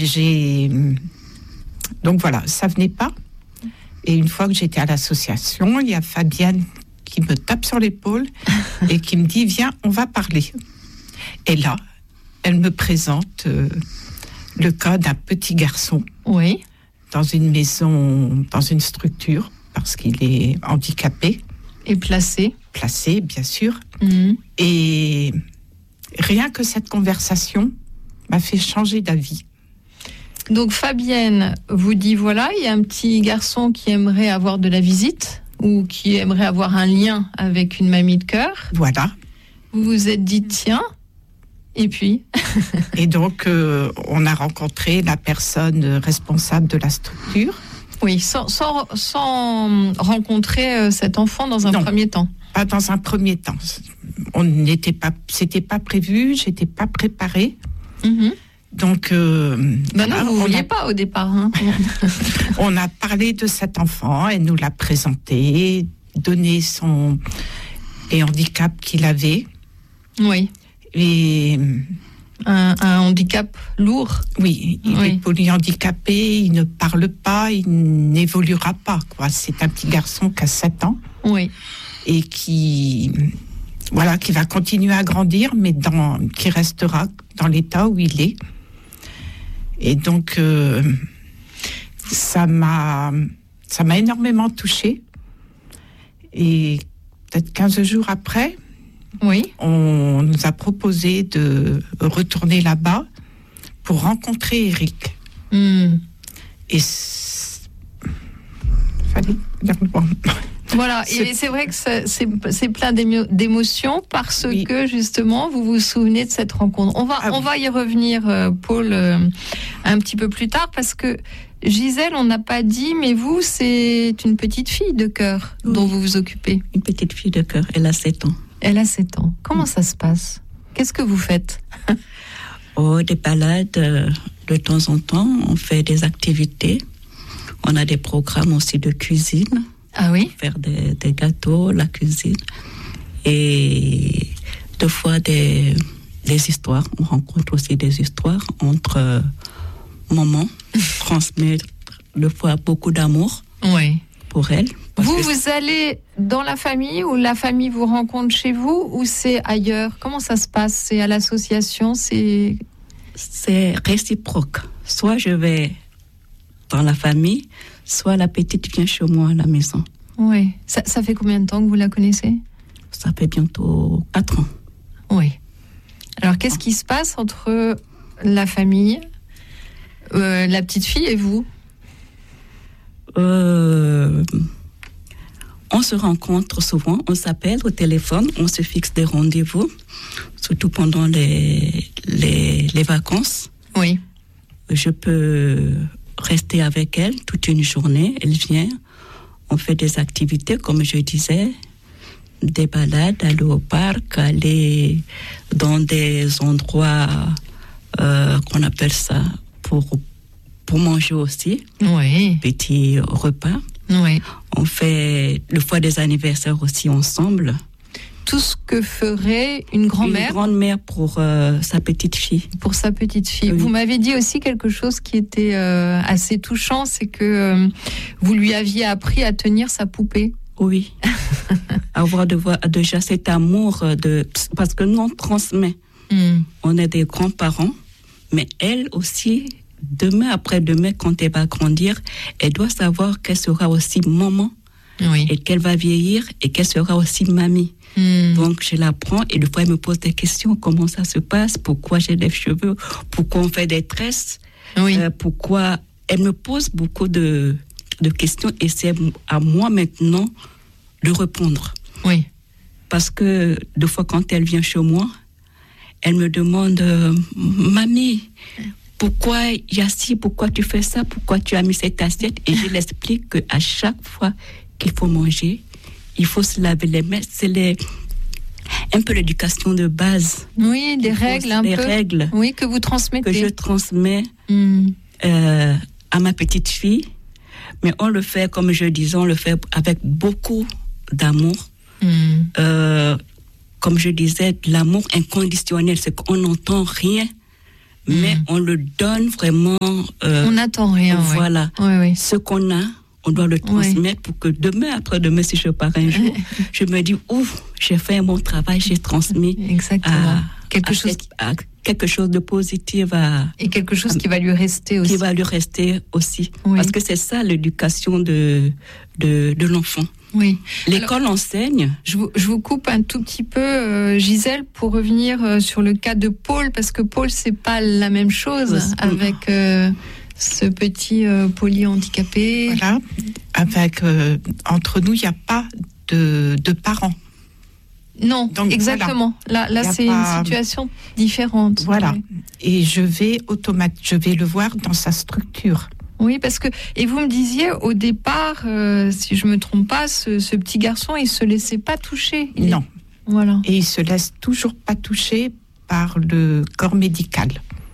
Donc voilà, ça venait pas. Et une fois que j'étais à l'association, il y a Fabienne qui me tape sur l'épaule et qui me dit « Viens, on va parler ». Et là, elle me présente le cas d'un petit garçon dans une maison, dans une structure, parce qu'il est handicapé. Et placé. Placé, bien sûr. Mmh. Et rien que cette conversation m'a fait changer d'avis. Donc Fabienne vous dit, voilà, il y a un petit garçon qui aimerait avoir de la visite ou qui aimerait avoir un lien avec une mamie de cœur. Voilà. Vous vous êtes dit, tiens, et puis Et donc, on a rencontré la personne responsable de la structure. Oui, sans rencontrer cet enfant dans un premier temps. Pas dans un premier temps. C'était pas prévu, j'étais pas préparée. Mm-hmm. Donc, non, vous ne vouliez pas au départ. Hein. On a parlé de cet enfant, elle nous l'a présenté, donné les handicaps qu'il avait. Oui. Et un handicap lourd. Oui, il est polyhandicapé, il ne parle pas, il n'évoluera pas, quoi. C'est un petit garçon qui a 7 ans. Oui. Et qui va continuer à grandir, mais qui restera dans l'état où il est. Et donc, ça m'a énormément touchée. Et peut-être 15 jours après, on nous a proposé de retourner là-bas pour rencontrer Eric. Mm. Et fallait dire le bon. Voilà, et c'est vrai que c'est plein d'émotions parce que justement vous vous souvenez de cette rencontre. On va y revenir, Paul, un petit peu plus tard, parce que Gisèle, on n'a pas dit, mais vous, c'est une petite fille de cœur dont vous vous occupez. Une petite fille de cœur, elle a 7 ans. Elle a 7 ans. Comment ça se passe ? Qu'est-ce que vous faites ? Des balades, de temps en temps, on fait des activités. On a des programmes aussi de cuisine. Ah oui ? Faire des gâteaux, la cuisine. Et deux fois des histoires. On rencontre aussi des histoires entre mamans. Transmettre deux fois beaucoup d'amour pour elle. Vous allez dans la famille ou la famille vous rencontre chez vous ou c'est ailleurs ? Comment ça se passe ? C'est à l'association ? C'est réciproque. Soit je vais dans la famille, soit la petite vient chez moi à la maison. Oui. Ça fait combien de temps que vous la connaissez ? Ça fait bientôt 4 ans. Oui. Alors, qu'est-ce qui se passe entre la famille, la petite fille et vous ? On se rencontre souvent, on s'appelle au téléphone, on se fixe des rendez-vous, surtout pendant les vacances. Oui. Je peux rester avec elle toute une journée, elle vient, on fait des activités, comme je disais, des balades, aller au parc, aller dans des endroits qu'on appelle ça pour manger aussi. Oui. Petit repas. Oui. On fait le fois des anniversaires aussi ensemble. Tout ce que ferait une grand-mère. Une grand-mère pour sa petite fille. Pour sa petite fille. Oui. Vous m'avez dit aussi quelque chose qui était assez touchant, c'est que vous lui aviez appris à tenir sa poupée. Oui. Avoir déjà cet amour parce que nous on transmet. On est des grands-parents, mais elle aussi, demain après-demain, quand elle va grandir, elle doit savoir qu'elle sera aussi maman. Oui. Et qu'elle va vieillir et qu'elle sera aussi mamie. Donc je la prends et des fois elle me pose des questions, comment ça se passe, pourquoi j'ai des cheveux, pourquoi on fait des tresses, pourquoi elle me pose beaucoup de questions et c'est à moi maintenant de répondre. Oui. Parce que des fois quand elle vient chez moi, elle me demande mamie, pourquoi il y a ci, pourquoi tu fais ça, pourquoi tu as mis cette assiette, et je l'explique qu'à chaque fois qu'il faut manger, il faut se laver les mains. C'est un peu l'éducation de base. Oui, des règles un peu. Des règles. Oui, que vous transmettez. Que je transmets à ma petite fille. Mais on le fait, comme je disais, on le fait avec beaucoup d'amour. Comme je disais, de l'amour inconditionnel, c'est qu'on n'entend rien mais on le donne vraiment. On n'attend rien. Voilà. Oui. Ce qu'on a, on doit le transmettre pour que demain, après-demain, si je pars un jour, je me dis, ouf, j'ai fait mon travail, j'ai transmis. Exactement. Quelque chose de positif et quelque chose qui va lui rester aussi. Qui va lui rester aussi. Oui. Parce que c'est ça l'éducation de l'enfant. Oui. L'école enseigne. Je vous coupe un tout petit peu, Gisèle, pour revenir sur le cas de Paul, parce que Paul, c'est pas la même chose avec ce petit polyhandicapé. Voilà. Avec entre nous, il n'y a pas de parents. Non, donc, exactement. Voilà. Là c'est une situation différente. Voilà. Et je vais le voir dans sa structure. Oui, parce que et vous me disiez au départ, si je me trompe pas, ce petit garçon, il se laissait pas toucher. Non. Voilà. Et il se laisse toujours pas toucher par le corps médical.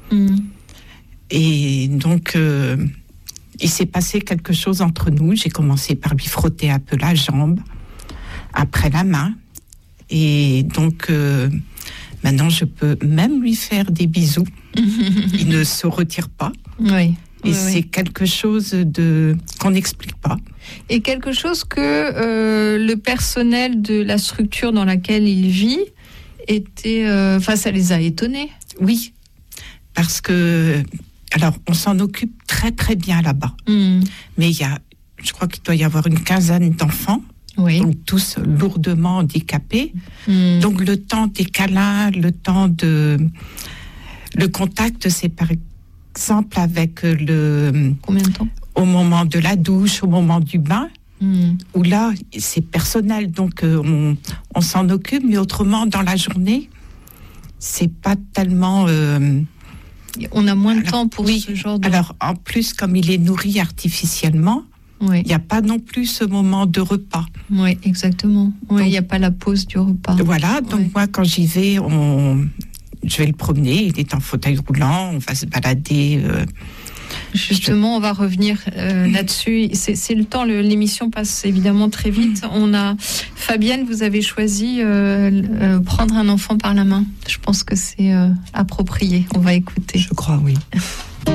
Et donc, il s'est passé quelque chose entre nous. J'ai commencé par lui frotter un peu la jambe, après la main. Et donc, maintenant, je peux même lui faire des bisous. Il ne se retire pas. Oui. Et c'est quelque chose qu'on n'explique pas. Et quelque chose que le personnel de la structure dans laquelle il vit était... ça les a étonnés. Oui, parce que... Alors, on s'en occupe très très bien là-bas. Mais je crois qu'il doit y avoir une quinzaine d'enfants. Oui. Donc tous lourdement handicapés. Donc le temps des câlins, le temps le contact, c'est par exemple avec Combien de temps ? Au moment de la douche, au moment du bain, où là, c'est personnel, donc on s'en occupe, mais autrement, dans la journée, c'est pas tellement... on a moins de temps pour ce genre de... Alors, en plus, comme il est nourri artificiellement, il n'y a pas non plus ce moment de repas. Oui, exactement. Il n'y a pas la pause du repas. Voilà, donc moi, quand j'y vais, je vais le promener, il est en fauteuil roulant, on va se balader. Justement, on va revenir là-dessus. C'est le temps, l'émission passe évidemment très vite. Fabienne, vous avez choisi prendre un enfant par la main. Je pense que c'est approprié. On va écouter. Je crois, oui.